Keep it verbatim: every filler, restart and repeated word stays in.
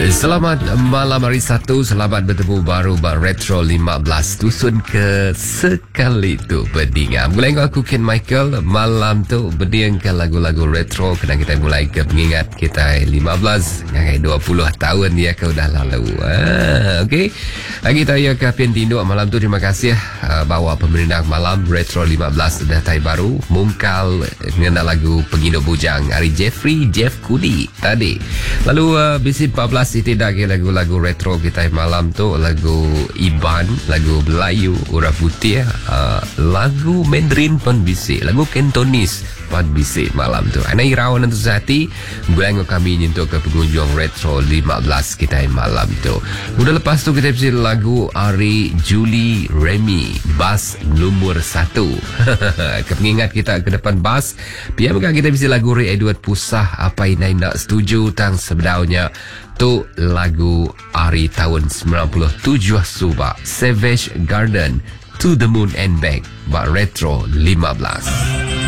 Selamat malam hari satu. Selamat bertemu baru Bang Retro lima belas Dusun ke sekali tu berdingam. Mulai aku Ken Michael. Malam tu berdingkan lagu-lagu retro. Kena kita mulai ke mengingat kita lima belas ngai dua puluh tahun dia kau dah lalu. Ah, okey. Lagi saya ke Pian Tinduk malam tu. Terima kasih uh, bawa pemerintah malam Retro lima belas datai baru mungkal mengenal lagu Pengindu Bujang hari Jeffrey Jeff Kudi tadi. Lalu uh, bisi empat belas tidak ke lagu-lagu retro kita malam tu, lagu Iban, lagu Melayu, Urap Putih, uh, lagu Mandarin pun bisi, lagu Cantonese pun bisi malam tu. Ana irawan untuk sehati, bulan kami nyentuh ke pengunjung retro lima belas kita malam tu. Udah lepas tu kita bisi lagu Ari Julie Remy, Bas Nomor Satu. Kepengingat kita ke depan bas, biar bukan kita bisi lagu Ray Edward Pusah, apa ini nak setuju tang sebenarnya tu lagu Ari tahun sembilan puluh tujuh Subak, Savage Garden, To the Moon and Back, Bak Retro lima belas.